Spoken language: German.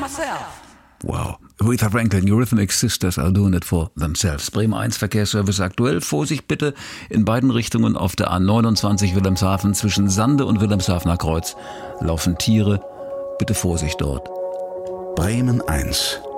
Wow. Aretha Franklin, Eurythmics Sisters are doing it for themselves. Bremen 1 Verkehrsservice aktuell. Vorsicht bitte in beiden Richtungen auf der A29 Wilhelmshaven zwischen Sande und Wilhelmshavener Kreuz laufen Tiere. Bitte Vorsicht dort. Bremen 1